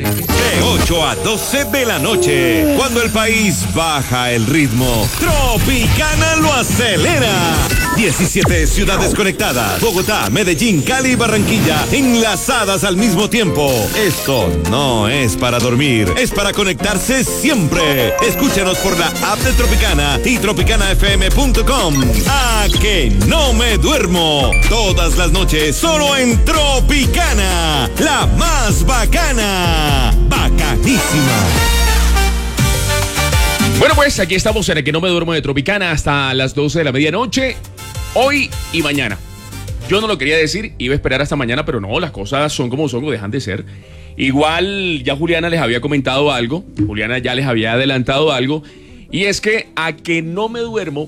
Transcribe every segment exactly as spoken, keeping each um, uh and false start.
De ocho a doce de la noche, cuando el país baja el ritmo, Tropicana lo acelera. diecisiete ciudades conectadas, Bogotá, Medellín, Cali y Barranquilla, enlazadas al mismo tiempo. Esto no es para dormir, es para conectarse siempre. Escúchanos por la app de Tropicana y tropicana f m punto com. ¡A que no me duermo! Todas las noches, solo en Tropicana, la más bacana. Bacanísima. Bueno, pues aquí estamos en el que no me duermo de Tropicana hasta las doce de la medianoche, hoy y mañana. Yo no lo quería decir, iba a esperar hasta mañana, pero no, las cosas son como son o dejan de ser. Igual ya Juliana les había comentado algo, Juliana ya les había adelantado algo, y es que a que no me duermo,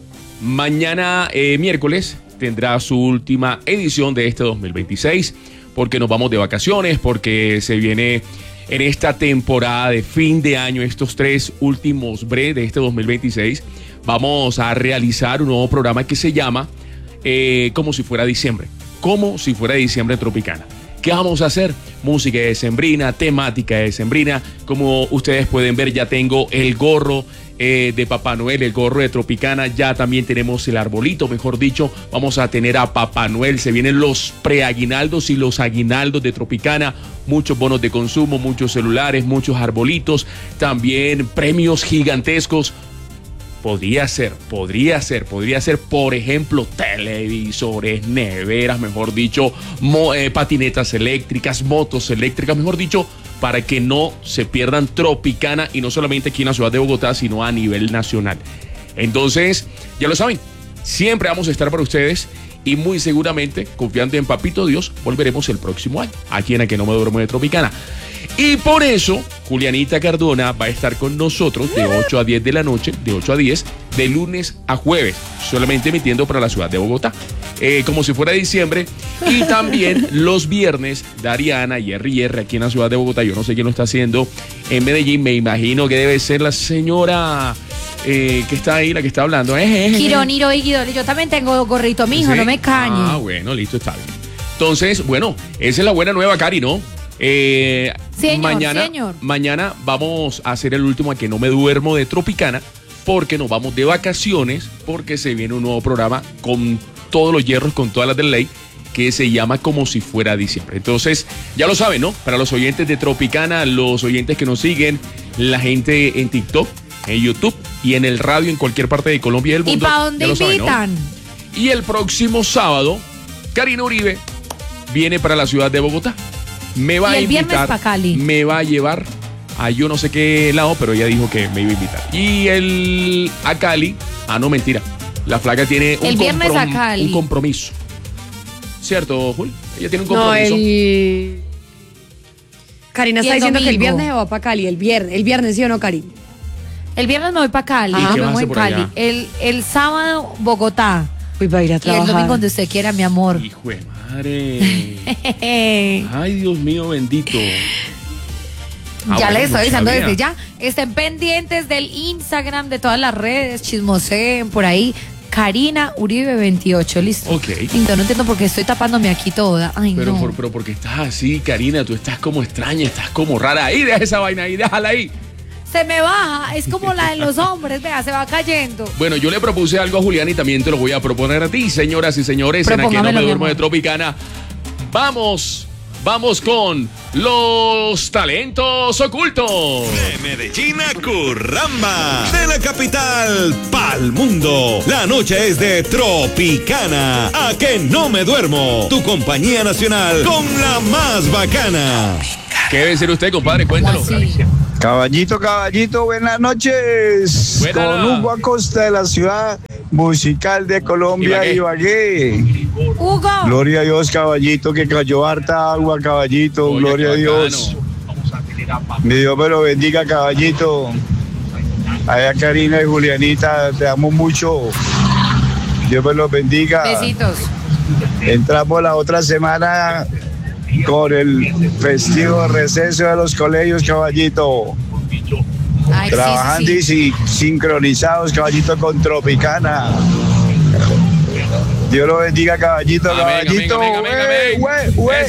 mañana eh, miércoles tendrá su última edición de este dos mil veintiséis, porque nos vamos de vacaciones, porque se viene en esta temporada de fin de año, estos tres últimos bre de este dos mil veintiséis, vamos a realizar un nuevo programa que se llama eh, Como si fuera diciembre, como si fuera diciembre Tropicana. ¿Qué vamos a hacer? Música decembrina, temática decembrina. Como ustedes pueden ver, ya tengo el gorro eh, de Papá Noel, el gorro de Tropicana. Ya también tenemos el arbolito, mejor dicho. Vamos a tener a Papá Noel. Se vienen los preaguinaldos y los aguinaldos de Tropicana. Muchos bonos de consumo, muchos celulares, muchos arbolitos. También premios gigantescos. Podría ser, podría ser, podría ser, por ejemplo, televisores, neveras, mejor dicho, mo, eh, patinetas eléctricas, motos eléctricas, mejor dicho, para que no se pierdan Tropicana, y no solamente aquí en la ciudad de Bogotá, sino a nivel nacional. Entonces, ya lo saben, siempre vamos a estar para ustedes y muy seguramente, confiando en Papito Dios, volveremos el próximo año, aquí en A Que No Me Duermo de Tropicana. Y por eso, Julianita Cardona va a estar con nosotros de ocho a diez de la noche, de ocho a diez, de lunes a jueves, solamente emitiendo para la ciudad de Bogotá, eh, como si fuera diciembre. Y también los viernes, Dariana y R R aquí en la ciudad de Bogotá. Yo no sé quién lo está haciendo en Medellín, me imagino que debe ser la señora eh, que está ahí, la que está hablando. Eh, eh, Quirón, Iro y Guido, yo también tengo gorrito, mijo, ¿sí? No me cañe. Ah, bueno, listo, está bien. Entonces, bueno, esa es la buena nueva, Cari, ¿no? Eh, señor, mañana, señor. mañana vamos a hacer el último A Que No Me Duermo de Tropicana, porque nos vamos de vacaciones, porque se viene un nuevo programa con todos los hierros, con todas las de ley, que se llama Como Si Fuera Diciembre. Entonces, ya lo saben, ¿no? Para los oyentes de Tropicana, los oyentes que nos siguen, la gente en TikTok, en YouTube y en el radio en cualquier parte de Colombia y del mundo. ¿Y para dónde invitan? Saben, ¿no? Y el próximo sábado, Karina Uribe viene para la ciudad de Bogotá. Me va y el a invitar, viernes para Cali. Me va a llevar a yo no sé qué lado, pero ella dijo que me iba a invitar. Y el a Cali, ah no, mentira, la flaca tiene un, el viernes a Cali. un compromiso. ¿Cierto, Jul? Ella tiene un compromiso. No, el... Karina está diciendo domingo. Que el viernes va para Cali, el viernes, el viernes, ¿sí o no, Karina? El viernes me voy para Cali, ¿Y qué me vas a voy hacer en por Cali. allá? El, el sábado, Bogotá. Voy para ir a trabajar. Y el domingo donde usted quiera, mi amor. Hijo de madre. Ay, Dios mío, bendito. Ah, ya bueno, les estoy no avisando sabía. desde ya. Estén pendientes del Instagram, de todas las redes, chismoseen por ahí. Karina Uribe veintiocho, listo. Ok. Lindo, no entiendo por qué estoy tapándome aquí toda. Ay, Pero, no. por, pero porque estás así, Karina, tú estás como extraña, estás como rara. Ahí, deja esa vaina ahí, déjala ahí. Se me baja, es como la de los hombres, vea, se va cayendo. Bueno, yo le propuse algo a Julián y también te lo voy a proponer a ti, señoras y señores, en A Que No Me Propóngamelo, mi Duermo de amor. Tropicana. Vamos, vamos con los talentos ocultos. De Medellín a Curramba, de la capital pa'l mundo. La noche es de Tropicana. A Que No Me Duermo, tu compañía nacional con la más bacana. ¿Qué debe ser usted, compadre? Cuéntalo. Caballito, caballito, buenas noches. Buena. Con Hugo Acosta de la ciudad musical de Colombia, Ibagué. Ibagué. Hugo. Gloria a Dios, caballito, que cayó harta agua, caballito. Oye, Gloria a qué Dios. Mi Dios me lo bendiga, caballito. Allá Karina y Julianita, te amo mucho. Dios me los bendiga. Besitos. Entramos la otra semana con el festivo receso de los colegios, caballito. Ay, Trabajando sí, sí, y si- sincronizados, caballito, con Tropicana. Dios lo bendiga, caballito, Amén, caballito. amén, amén, amén, Güey, amén. güey, güey. Eso,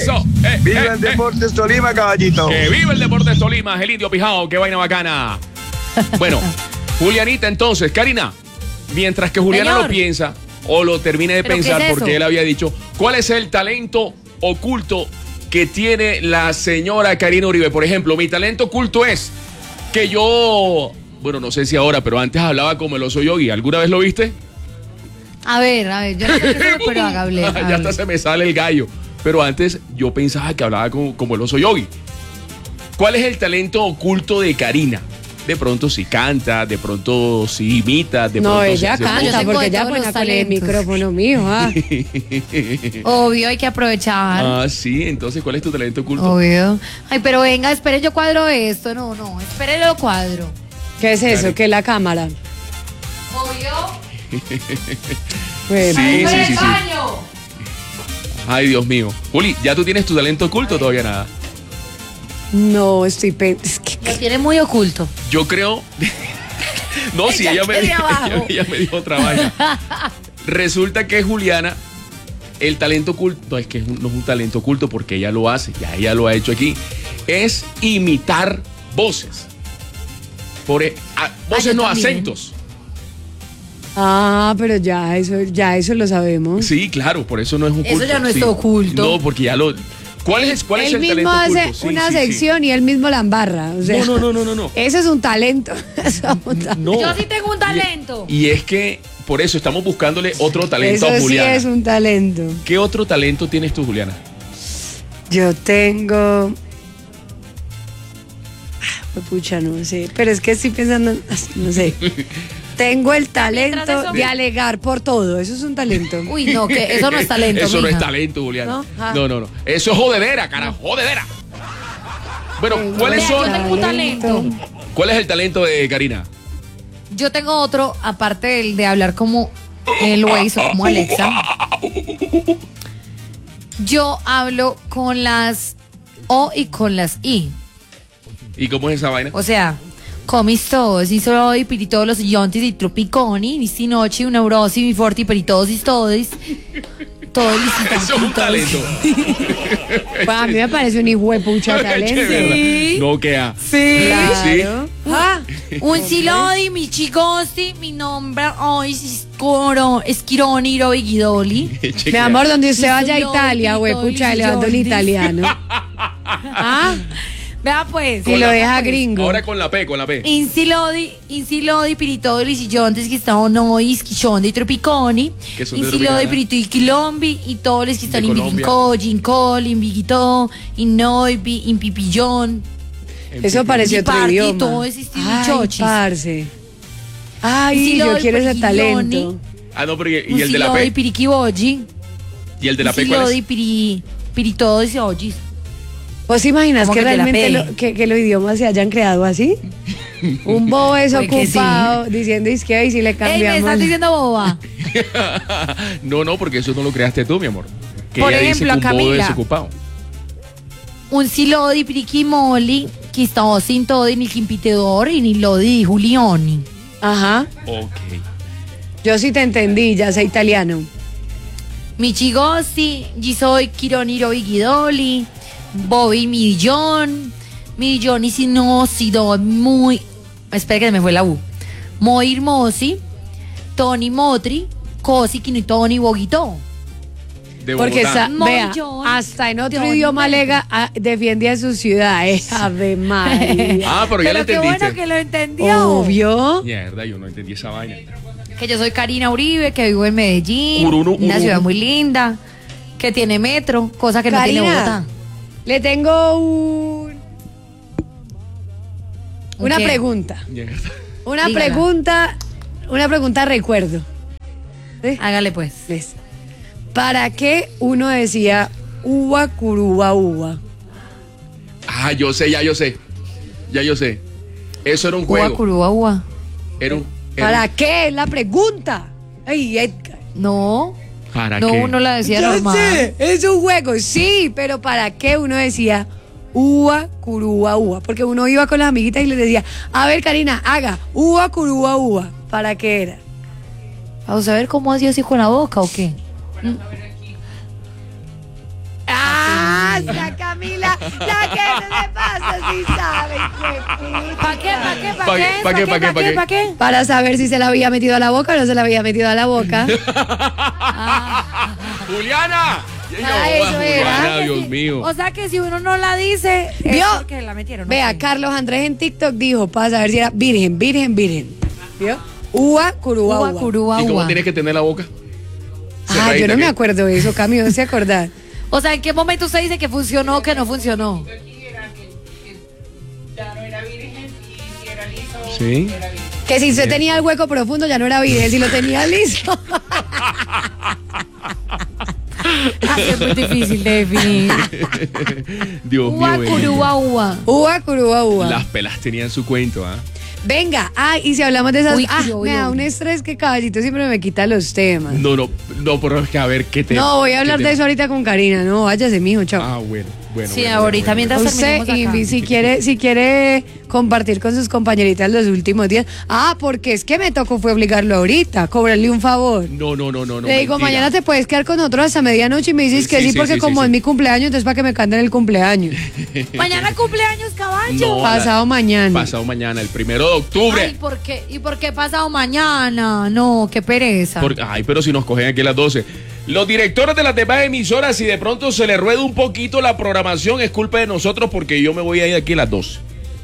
eh, ¡Viva eh, el Deportes Tolima, caballito! ¡Que viva el Deportes Tolima! El indio Pijao, qué vaina bacana. Bueno, Julianita, entonces, Karina, mientras que Juliana Señor. lo piensa o lo termine de ¿Pero pensar, qué es porque eso? él había dicho, ¿cuál es el talento oculto que tiene la señora Karina Uribe? Por ejemplo, mi talento oculto es que yo, bueno, no sé si ahora, pero antes hablaba como el oso yogi. ¿Alguna vez lo viste? A ver, a ver, yo no sé qué es eso, pero hágale. ya hágale. hasta se me sale el gallo. Pero antes yo pensaba que hablaba como, como el oso yogi. ¿Cuál es el talento oculto de Karina? De pronto si canta, de pronto si imita, de No, pronto ella si- Yo canta tengo porque de ella todos pone los con el talentos. micrófono mío. Ah. Obvio, hay que aprovechar. Ah, sí, entonces ¿cuál es tu talento oculto? Obvio. Ay, pero venga, espere, yo cuadro esto. No, no, espere, lo cuadro. ¿Qué es eso? Dale. ¿Qué es la cámara? Obvio. Bueno, Sí, ¡Para sí, el sí, sí. baño! Ay, Dios mío. Juli, ¿ya tú tienes tu talento oculto o todavía nada? no, estoy pen- es que- Lo tiene muy oculto. Yo creo... no, si Ella ella me, quiere dijo, abajo. ella, ella me dijo otra vaina. Resulta que Juliana, el talento oculto, no es que es un- no es un talento oculto porque ella lo hace, ya ella lo ha hecho aquí, es imitar voces. Por, e- a- voces yo no, también. acentos. Ah, pero ya eso, ya eso lo sabemos. Sí, claro, por eso no es oculto. Eso ya no es sí. oculto. No, porque ya lo... ¿Cuál es, cuál es Él el mismo talento hace oculto? Sí, una sí, sí. sección y él mismo la embarra. O sea, No, no, no, no, no, no. Eso es un talento. Eso es un talento. No. Yo sí tengo un talento. Y, y es que por eso estamos buscándole otro talento Eso a sí Juliana. es un talento. ¿Qué otro talento tienes tú, Juliana? Yo tengo. Ah, pucha, no sé. Pero es que estoy pensando, en- no sé. Tengo el talento Mientras eso- de alegar por todo. Eso es un talento. Uy, no, que eso no es talento. Eso no es mija. talento, Juliana. ¿No? Ah. No, no, no. Eso es jodedera, carajo, jodedera. Bueno, ¿cuáles Vea, son? yo tengo un talento. ¿Cuál es el talento de Karina? Yo tengo otro, aparte del de hablar como el Waze o como Alexa. Yo hablo con las O y con las I. ¿Y cómo es esa vaina? O sea, comis todos, y solo y piri todos los yontis y tropiconi, y si noche, una neurosis, mi forti, peri todos y todos. Todo el Eso es un talento. Pues a mí me parece un hijo de pucha Qué talento. verdad. Sí. No queda. Sí. Claro. Ah, Un silodi, mi chigosti, mi nombre hoy es Coro, Esquironi, Robigidoli. mi amor, donde usted vaya a Yo, Italia, güey, yo, pucha, yo, le dando el yo, italiano. Ah, Vea pues. y lo deja gringo. Ahora con la P, con la P. Insilodi, Insilodi, Piritoli, Sillontes, que están noi, Schichondi, Tropiconi. Que son de Insilodi, Tropicana. Pirito y Quilombi, y todos los que están De en Colombia. Bigincoji, in Coli, in Biguito, in Noibi, in Pipillón. Eso parece Y otro party, idioma. todo ese estilo Ay, chochis. parce. Ay, Sí, lo yo del quiero ese Perigilloni. talento. Ah, no, pero ¿y y el de la Insilodi, P? Piriquiboji. ¿Y el de la P cuál Insilodi, es? Piri, Piritodos y Ojis. ¿Vos imaginas ¿Cómo que que te la realmente pegue? lo- que, que los idiomas se hayan creado así? Un bobo Pues que desocupado diciendo izquierda y si le Ey, me cambiamos. estás diciendo boba. No, no, porque eso no lo creaste tú, mi amor. Que Por ella ejemplo, dice que un bobo Camila. desocupado. Un silodi, Piriquimoli, que estaba sin todo, ni Quimpitedor, y ni Lodi, Julioni. Ajá. Ok. Yo sí te entendí, ya sé italiano. Michigosi, Gisoy, Kironiro, Vigidoli, Bobby, Millón, Millón y si no, si do, muy. Espera que se me fue la U. Muy hermosi, Tony Motri, Cosi, Kino y Tony Boguito. De Porque Bogotá. esa- Muy vea, John, hasta en otro John idioma Lennon. lega ah, defiende a su ciudad. Eh. Ave María. Ah, pero ya lo qué entendiste. bueno que lo entendió. Obvio. Mierda, yo no entendí esa vaina. Que yo soy Karina Uribe, que vivo en Medellín, Urunu, una urunu. ciudad muy linda, que tiene metro, cosa que no tiene Karina, Bogotá. le tengo un, una ¿Qué? pregunta. Mierda. Una Dígala. pregunta, una pregunta recuerdo. ¿Sí? Hágale pues. ¿Ves? ¿Para qué uno decía uva, curuba, uva? Ah, yo sé, ya yo sé. Ya yo sé. Eso era un Ua, juego. curúa, ua. Era un. era ¿Para qué? Es la pregunta. Ay, Edgar. No, un- ¿Para no, qué? uno la decía Yo normal. sé, es un juego, sí, pero ¿para qué uno decía uva, curuba, uva? Porque uno iba con las amiguitas y les decía, a ver, Karina, haga uva, curuba, uva. ¿Para qué era? Vamos a ver cómo hacía así con la boca o qué. ¡Ah! ¡Se acabó! La que no le pasa si sabe. ¿Para qué? ¿Para qué? ¿Para ¿Pa' qué? qué? ¿Pa' qué? ¿Pa' qué? ¿Pa' qué? ¿Para qué? Para saber si se la había metido a la boca o no se la había metido a la boca. ¡Juliana! Ah, eso era. Juliana, Dios mío. O sea que si uno no la dice, es ¿Vio? porque la metieron. Vea, ok. Carlos Andrés en TikTok dijo para saber si era virgen, virgen, virgen. ¿Vio? Ua, curúa, Ua, ua. curúa, ¿Y cómo ua. tienes que tener la boca? Ah, Cerradita, yo no me ¿qué? acuerdo de eso, Cami, no se acordar. O sea, ¿en qué momento usted dice que funcionó o que no funcionó? Sí. Que si usted tenía el hueco profundo ya no era virgen, si lo tenía liso. Ah, es muy difícil de definir. Dios mío. Ua, bendito. curúa, ua. Ua, curúa, ua. Las pelas tenían su cuento, ¿ah? Venga, ah, y si hablamos de esas. Uy, ah, uy, me da uy. un estrés que Caballito siempre me quita los temas. No, No, no, no, pero es que a ver qué te. voy a qué hablar te- de eso ahorita con Karina. No, váyase, mijo, chao. Ah, bueno, bueno. Sí, bueno, ahorita bueno, mientras Usted, terminemos acá. y si quiere, si quiere compartir con sus compañeritas los últimos días. Ah, porque es que me tocó fue obligarlo ahorita, cobrarle un favor. No, no, no, no. no Le digo, mentira. mañana te puedes quedar con nosotros hasta medianoche y me dices Sí, que sí, sí, porque sí, como sí, es sí. mi cumpleaños, entonces para que me canten el cumpleaños. Mañana cumpleaños, caballo. No, Pasado la- mañana. Pasado mañana, el primero de octubre. Ay, ¿por qué? ¿Y por qué pasado mañana? No, qué pereza. Porque- ay, pero si nos cogen aquí a las doce. Los directores de las demás emisoras, si de pronto se les rueda un poquito la programación, es culpa de nosotros porque yo me voy a ir aquí a las doce.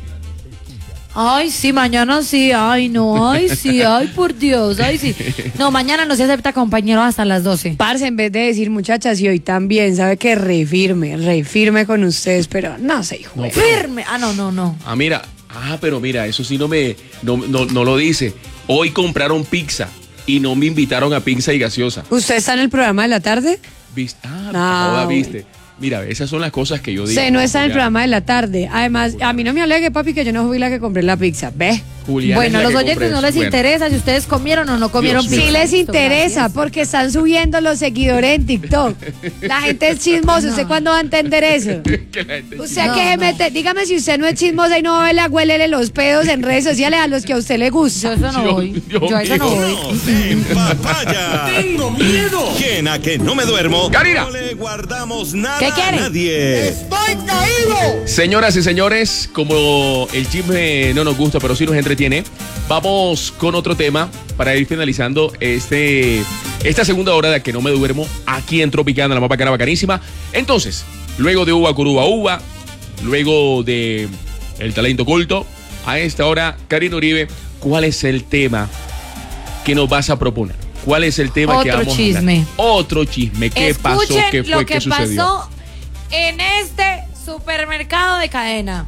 Ay, sí, mañana sí. Ay, no, ay, sí, ay, por Dios, ay, sí. No, mañana no se acepta compañeros hasta las doce. Parce, en vez de decir muchachas, y hoy también, sabe que re firme, re firme con ustedes, pero no sé, hijo. No, de- Firme. Ah, no, no, no. Ah, mira. Ah, pero mira, eso sí no me no, no, no lo dice. Hoy compraron pizza y no me invitaron a pizza y gaseosa. ¿Usted está en el programa de la tarde? ¿Viste? Ah, Ah, joda, bueno. viste. Mira, esas son las cosas que yo digo. Usted no está en el Juliana. programa de la tarde. Además, a mí no me alegue, papi, que yo no fui la que compré la pizza. ¿Ve? Juliana Bueno, a es la los que oyentes compra no eso. les Bueno. interesa si ustedes comieron o no comieron Dios pizza. mío. Sí les Listo, interesa, gracias. porque están subiendo los seguidores en TikTok. La gente es chismosa. ¿Usted cuándo va a entender eso? Que la gente- Usted No, que se no. mete, dígame si usted no es chismosa y no va a la huelele los pedos en redes sociales a los que a usted le Yo gusta. eso no Dios- voy. Dios Yo a eso no mío. voy. No den papaya. Tengo miedo. ¿Quién a que no me duermo? Karina. No le guardamos nada ¿Qué quiere? a nadie. Señoras y señores, como el chisme no nos gusta, pero sí nos entretiene, vamos con otro tema para ir finalizando este, esta segunda hora de Que No Me Duermo aquí en Tropicana, la más bacana, bacanísima. Entonces, luego de Uva Curuba Uva, luego de El Talento Oculto, a esta hora, Karina Uribe, ¿cuál es el tema que nos vas a proponer? ¿Cuál es el tema que Otro vamos a chisme. hablar? Otro chisme. ¿Qué pasó? Escuchen ¿Qué fue? lo ¿Qué que sucedió? pasó en este supermercado de cadena.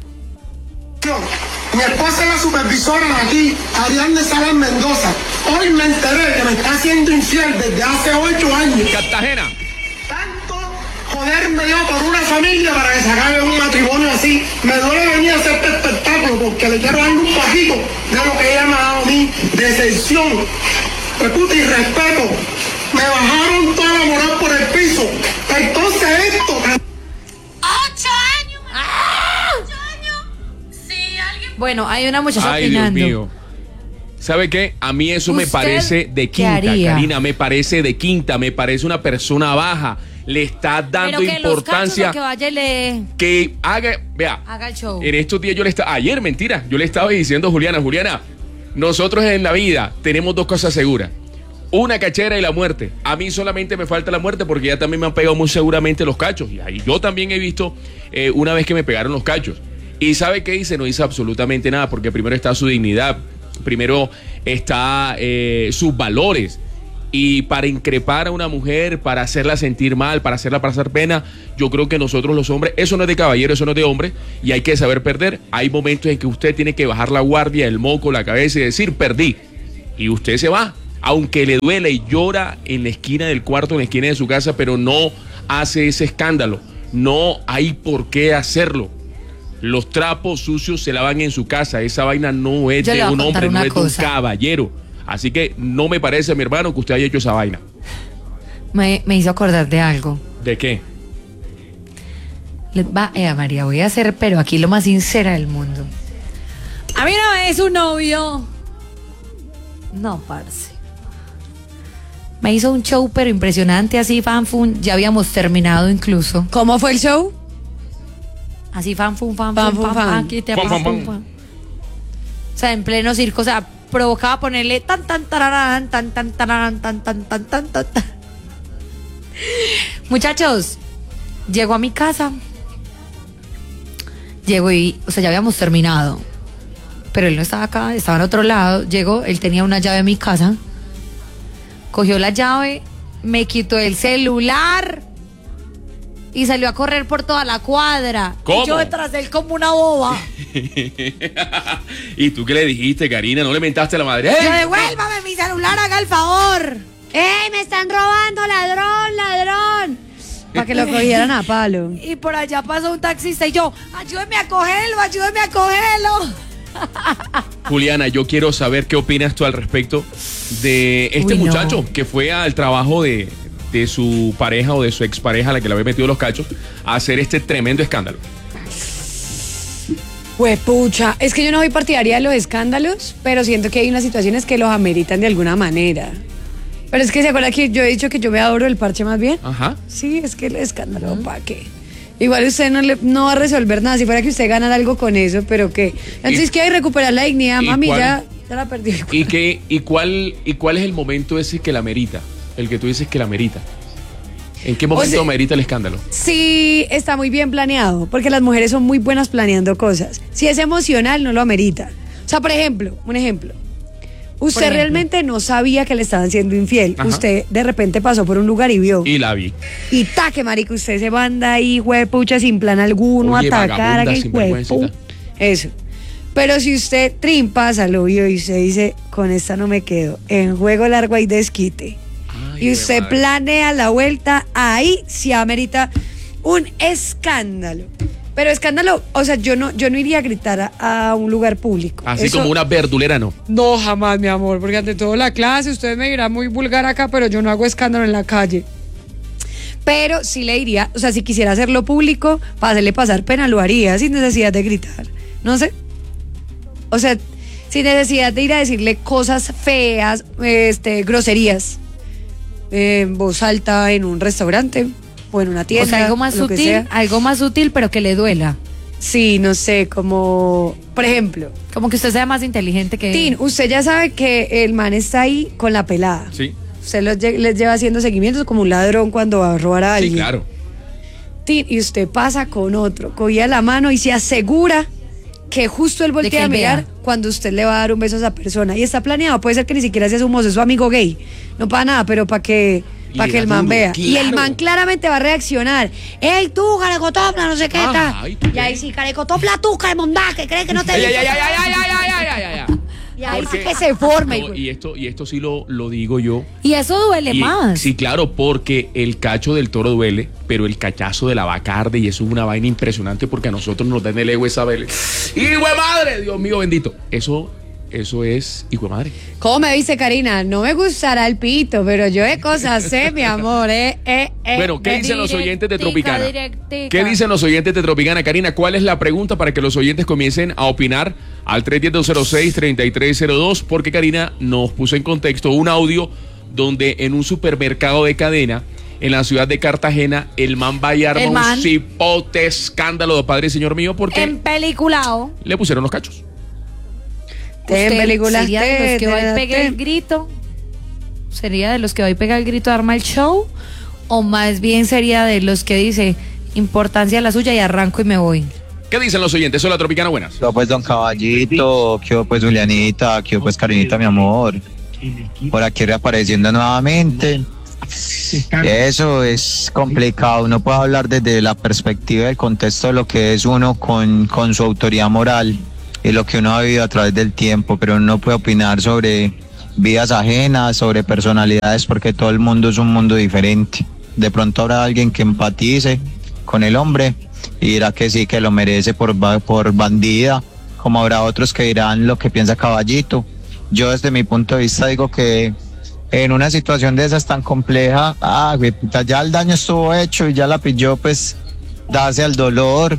Mi esposa es la supervisora de aquí, Ariadne Salas Mendoza. Hoy me enteré que me está haciendo infiel desde hace ocho años. Cartagena. Tanto joderme yo por una familia para que se acabe un matrimonio así. Me duele venir a hacer este espectáculo porque le quiero dar un poquito de lo que ella me ha dado a mí, decepción, respeto y respeto. Me bajaron toda la moral por el piso. Entonces esto... Ocho años. Ocho años. Si alguien. Bueno, hay una muchacha Ay, Dios opinando. mío. ¿Sabe qué? A mí eso me ¿Usted parece de qué quinta, haría? Karina, me parece de quinta, me parece una persona baja. Le está dando Pero que los importancia cachos, o que vaya y le que haga, vea, haga el show. en estos días yo le estaba, ayer mentira, yo le estaba diciendo a Juliana, Juliana, nosotros en la vida tenemos dos cosas seguras. Una cachera y la muerte. A mí solamente me falta la muerte porque ya también me han pegado muy seguramente los cachos. Y ahí yo también he visto eh, una vez que me pegaron los cachos. ¿Y sabe qué hice? No hice absolutamente nada porque primero está su dignidad, primero está eh, sus valores. Y para increpar a una mujer, para hacerla sentir mal, para hacerla pasar pena, yo creo que nosotros los hombres, eso no es de caballero, eso no es de hombre, y hay que saber perder. Hay momentos en que usted tiene que bajar la guardia, el moco, la cabeza y decir, perdí. Y usted se va, aunque le duele y llora en la esquina del cuarto, en la esquina de su casa, pero no hace ese escándalo. No hay por qué hacerlo. Los trapos sucios se lavan en su casa. Esa vaina no es Yo le de voy a un contar hombre, no una es de un cosa. caballero. Así que no me parece, mi hermano, que usted haya hecho esa vaina. Me, me hizo acordar de algo. ¿De qué? Le- Va, eh, María, voy a hacer, pero aquí lo más sincera del mundo. A mí una vez un novio. No, parce. Me hizo un show, pero impresionante, así, fanfun. Ya habíamos terminado incluso. ¿Cómo fue el show? Así fan, fun, fan, Fan, fun, fun, fan, fan. fan, que te Fan, apa, fan, fun, fan. fan. O sea, en pleno circo, o sea, provocaba ponerle tan, tan, tararán, tan, tan, tararán, tan, tan, tan, tan, tan, tan. Muchachos, llego a mi casa. Llego y, o sea, ya habíamos terminado. Pero él no estaba acá, estaba en otro lado. Llegó, él tenía una llave a mi casa. Cogió la llave, me quitó el celular y salió a correr por toda la cuadra. ¿Cómo? Y yo detrás de él como una boba. ¿Y tú qué le dijiste, Karina? ¿No le mentaste a la madre? ¡Eh! Yo, devuélvame mi celular, haga el favor. ¡Ey, me están robando, ladrón, ladrón! Para que lo cogieran a palo. Y por allá pasó un taxista y yo, ayúdeme a cogerlo, ayúdeme a cogerlo. Juliana, yo quiero saber qué opinas tú al respecto de este Uy, no. muchacho que fue al trabajo de, de su pareja o de su expareja, a la que le había metido los cachos, a hacer este tremendo escándalo. Pues pucha, es que yo no soy partidaria de los escándalos, pero siento que hay unas situaciones que los ameritan de alguna manera. Pero es que se acuerda que yo he dicho que yo me adoro el parche más bien. Ajá. Sí, es que el escándalo, ¿para qué? Igual usted no, le, no va a resolver nada, si fuera que usted ganara algo con eso, pero que... Entonces, ¿Y- ¿qué hay? Recuperar la dignidad, y mami, cuál? ya, ya la perdí. ¿Y, qué, y, cuál, ¿Y cuál es el momento ese que la merita? El que tú dices que la merita. ¿En qué momento sea- merita el escándalo? Sí, está muy bien planeado, porque las mujeres son muy buenas planeando cosas. Si es emocional, no lo amerita. O sea, por ejemplo, un ejemplo. Usted ejemplo. realmente no sabía que le estaban siendo infiel. Ajá. Usted de repente pasó por un lugar y vio. Y la vi. Y taque, marica, usted se manda ahí, huepucha, sin plan alguno, Oye, atacar a vagabunda, aquel sinvergüenza y huepu. tal. Eso. Pero si usted trim pasa, lo vio y usted dice, con esta no me quedo. En juego largo hay desquite. Ay, y usted de madre. planea la vuelta, ahí sí amerita un escándalo. Pero escándalo, o sea, yo no, yo no iría a gritar a, a un lugar público. Así Eso- como una verdulera, no. No, jamás, mi amor, porque ante todo la clase, usted me dirá muy vulgar acá, pero yo no hago escándalo en la calle. Pero sí le diría, o sea, si quisiera hacerlo público, para hacerle pasar pena, lo haría sin necesidad de gritar. No sé. O sea, sin necesidad de ir a decirle cosas feas, este, groserías, eh, en voz alta en un restaurante o en una tienda. O sea, algo más lo que sutil, sea. algo más sutil, pero que le duela. Sí, no sé, como, por ejemplo, Como que usted sea más inteligente que Tin, usted ya sabe que el man está ahí con la pelada. Sí. Usted los lle- les lleva haciendo seguimientos como un ladrón cuando va a robar a alguien. Sí, claro. Tin, y usted pasa con otro, cogía la mano y se asegura que justo él que voltea a él mirar vea. cuando usted le va a dar un beso a esa persona. Y está planeado, puede ser que ni siquiera sea su mozo, es su amigo gay. No para nada, pero para que, Y para le que da el man duro, vea. Y el claro. man claramente va a reaccionar. ¡Ey, tú, carecotopla, no sé qué Ajá, tal! ¿y tú Y qué? ahí sí, carecotopla tú, caremondá, que crees que no te Ay, ay, digo. ay, ay, ay, ay, ay, ay, ay, ay, ay. Y ahí sí Porque- que se forma. No, hijo. y esto, y esto sí lo, lo digo yo. Y eso duele Y- más. Sí, claro, porque el cacho del toro duele, pero el cachazo de la vaca arde y eso es una vaina impresionante porque a nosotros nos dan el ego esa vele. ¡Hijo de madre! Dios mío bendito. Eso, eso es hijo de madre. ¿Cómo me dice Karina? No me gustará el pito, pero yo de cosas sé, mi amor, eh, eh, eh. Bueno, ¿qué eh. dicen los oyentes de Directica, Tropicana? directica. ¿Qué dicen los oyentes de Tropicana? Karina, ¿cuál es la pregunta para que los oyentes comiencen a opinar al tres uno cero, dos cero seis, tres tres cero dos? Porque Karina nos puso en contexto un audio donde en un supermercado de cadena en la ciudad de Cartagena el man va y arma El man. un cipote escándalo de padre y señor mío porque En peliculao. le pusieron los cachos. Te Usted películas, sería de los te- que va y te- pega te- el grito. ¿Sería de los que va y pega el grito, arma el show? ¿O más bien sería de los que dice importancia la suya y arranco y me voy? ¿Qué dicen los oyentes? Hola Tropicana, buenas. Yo pues don Caballito, que pues Julianita, que pues Karinita mi amor, por aquí reapareciendo nuevamente. Eso es complicado, uno puede hablar desde la perspectiva del contexto de lo que es uno con, con su autoridad moral y lo que uno ha vivido a través del tiempo, pero uno no puede opinar sobre vidas ajenas, sobre personalidades, porque todo el mundo es un mundo diferente. De pronto habrá alguien que empatice con el hombre y dirá que sí, que lo merece por, ba- por bandida, como habrá otros que dirán lo que piensa Caballito. Yo desde mi punto de vista digo que en una situación de esas tan compleja, ah, güey, puta, ya el daño estuvo hecho y ya la pilló, pues darse al dolor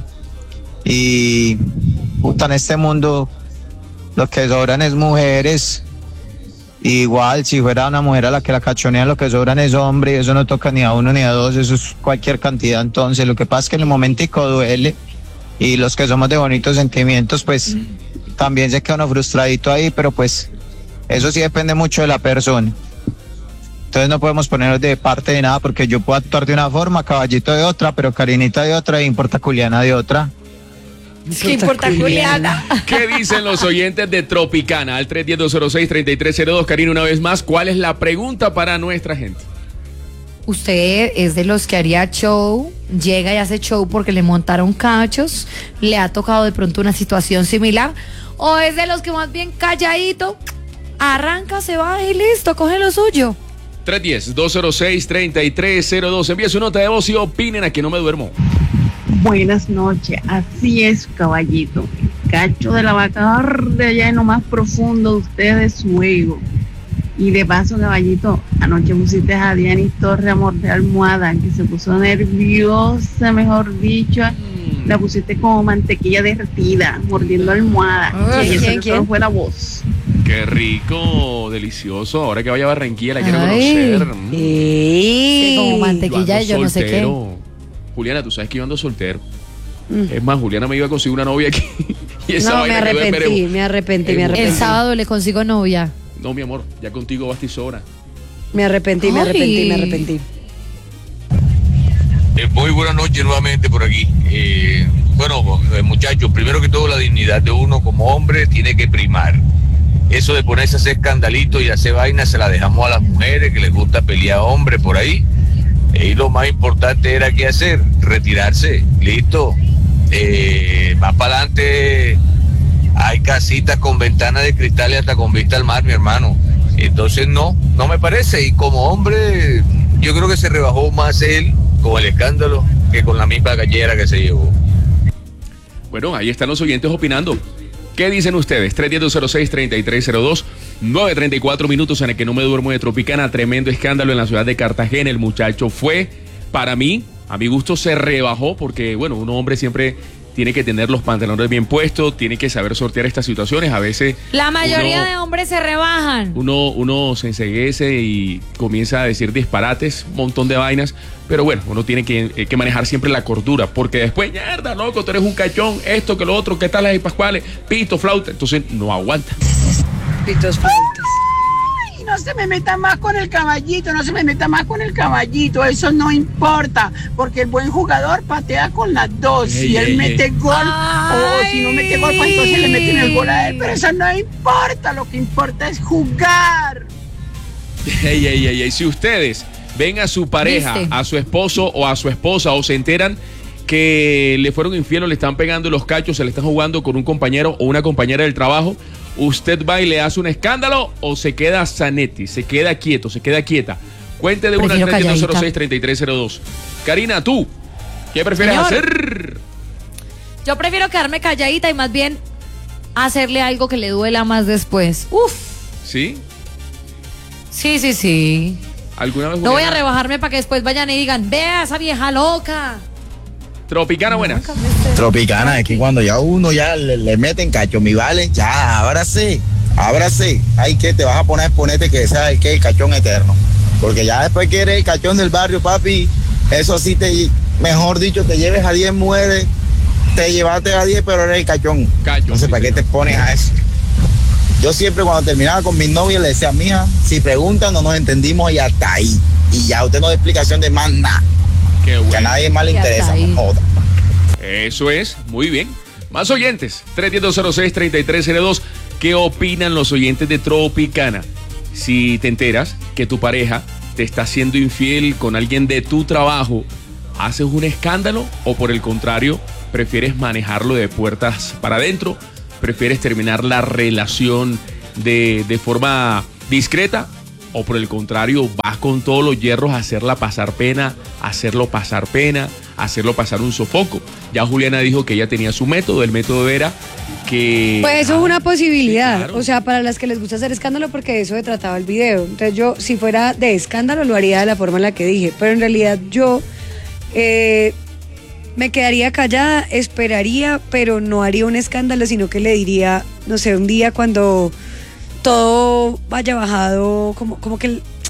y puta, en este mundo lo que sobran es mujeres. Igual si fuera una mujer a la que la cachonean, lo que sobran es hombre y eso no toca ni a uno ni a dos, eso es cualquier cantidad. Entonces lo que pasa es que en el momentico duele, Y los que somos de bonitos sentimientos, pues también se queda uno frustradito ahí, pero pues eso sí depende mucho de la persona. Entonces no podemos ponernos de parte de nada porque yo puedo actuar de una forma, Caballito de otra, pero Karinita de otra, e importa Juliana de otra. ¿Qué importa, Juliana? ¿Qué dicen los oyentes de Tropicana? Al tres uno cero, dos cero seis, tres tres cero dos. Karina, una vez más, ¿cuál es la pregunta para nuestra gente? ¿Usted es de los que haría show, llega y hace show porque le montaron cachos, le ha tocado de pronto una situación similar? ¿O es de los que más bien calladito, arranca, se va y listo, coge lo suyo? tres uno cero, dos cero seis, tres tres cero dos. Envíe su nota de voz y opinen a que no me duermo. Buenas noches, así es, caballito. Cacho de la vaca de allá en lo más profundo de ustedes, su ego. Y de paso, caballito, anoche pusiste a Dianis Torre a morder almohada, que se puso nerviosa, mejor dicho. Mm. La pusiste como mantequilla derretida, mordiendo almohada. Oh, y eso ¿quién, que quién? solo fue la voz. Qué rico, delicioso. Ahora que vaya a Barranquilla la quiero Ay. conocer. Mm. Sí, como Yo mantequilla ando y yo no sé qué. soltero. Juliana, tú sabes que yo ando soltero. Es más, Juliana me iba a conseguir una novia aquí. Y esa No, me vaina quedó de arrepentí, pereo. me arrepentí, me El arrepentí. El sábado le consigo novia. No, mi amor, ya contigo basta y sobra. Me arrepentí, me Ay. arrepentí, me arrepentí. Eh, muy buenas noches nuevamente por aquí. Eh, bueno, eh, muchachos, primero que todo la dignidad de uno como hombre tiene que primar. Eso de ponerse a hacer escandalitos y hacer vainas se la dejamos a las mujeres que les gusta pelear a hombres por ahí. Eh, y lo más importante era qué hacer, retirarse, listo. Eh, más para adelante hay casitas con ventanas de cristal y hasta con vista al mar, mi hermano. Entonces no, no me parece. Y como hombre, yo creo que se rebajó más él con el escándalo que con la misma gallera que se llevó. Bueno, ahí están los oyentes opinando. ¿Qué dicen ustedes? tres uno cero, seis, tres tres cero dos, nueve treinta y cuatro minutos en el que no me duermo de Tropicana. Tremendo escándalo en la ciudad de Cartagena. El muchacho fue, para mí, a mi gusto se rebajó porque, bueno, un hombre siempre tiene que tener los pantalones bien puestos, tiene que saber sortear estas situaciones. A veces La mayoría uno, de hombres se rebajan. uno, uno se enceguece y comienza a decir disparates, un montón de vainas. Pero bueno, uno tiene que, eh, que manejar siempre la cordura, porque después, mierda, loco, tú eres un cachón, esto, que lo otro, ¿qué tal las pascuales? Pito, flauta, entonces no aguanta. Pitos flautas. Ay, no se me meta más con el caballito, no se me meta más con el caballito, eso no importa, porque el buen jugador patea con las dos. Ey, Si él ey, mete ey. gol, Ay. o si no mete gol, pues entonces le meten el gol a él, pero eso no importa, lo que importa es jugar. Ey, ey, ey, ey, si ustedes ven a su pareja, ¿Viste? a su esposo o a su esposa o se enteran que le fueron infiel o le están pegando los cachos, se le están jugando con un compañero o una compañera del trabajo, ¿usted va y le hace un escándalo o se queda sanetti, se queda quieto, se queda quieta? Cuente de una al Prefiero tres uno cero calladita. seis, tres tres cero dos. Karina, ¿tú qué prefieres Señor. hacer? Yo prefiero quedarme calladita y más bien hacerle algo que le duela más después. Uf, ¿Sí? sí, sí, sí. ¿Alguna vez No voy a Juliana? rebajarme para que después vayan y digan, vea esa vieja loca. Tropicana, buenas. Tropicana, es que cuando ya uno ya le, le meten cacho, mi vale, ya, ahora sí, ahora sí, hay que te vas a poner a exponerte que sea el que el cachón eterno, porque ya después que eres el cachón del barrio, papi, eso sí te, mejor dicho, te lleves a diez mujeres, te llevaste a diez, pero eres el cachón. Cachón, Entonces, sí, ¿para qué señor. te pones a eso? Yo siempre cuando terminaba con mis novias le decía, mija, si preguntan no nos entendimos y hasta ahí, y ya usted no da explicación de más nada, Qué que a bueno. nadie más le Y hasta interesa, ahí. no joda. Eso es, muy bien. Más oyentes, tres uno cero seis, tres tres cero dos. ¿Qué opinan los oyentes de Tropicana? Si te enteras que tu pareja te está haciendo infiel con alguien de tu trabajo, ¿haces un escándalo o por el contrario, prefieres manejarlo de puertas para adentro? ¿Prefieres terminar la relación de, de forma discreta? ¿O por el contrario, vas con todos los hierros a hacerla pasar pena, hacerlo pasar pena, hacerlo pasar un sofoco? Ya Juliana dijo que ella tenía su método, el método era que... Pues eso es una posibilidad, sí, claro. o sea, para las que les gusta hacer escándalo, porque de eso se trataba el video. Entonces yo, si fuera de escándalo, lo haría de la forma en la que dije, pero en realidad yo eh, me quedaría callada, esperaría, pero no haría un escándalo, sino que le diría, no sé, un día cuando todo vaya bajado, como, como que